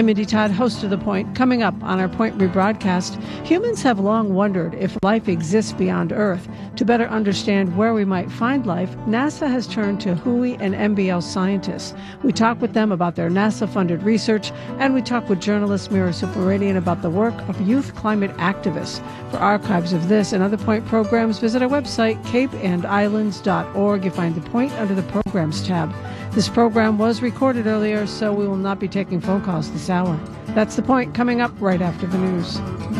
I'm Mindy Todd, host of The Point. Coming up on our Point rebroadcast, humans have long wondered if life exists beyond Earth. To better understand where we might find life, NASA has turned to WHOI and MBL scientists. We talk with them about their NASA-funded research, and we talk with journalist Mira Suparadian about the work of youth climate activists. For archives of this and other Point programs, visit our website, capeandislands.org. You find The Point under the Programs tab. This program was recorded earlier, so we will not be taking phone calls this hour. That's The Point, coming up right after the news.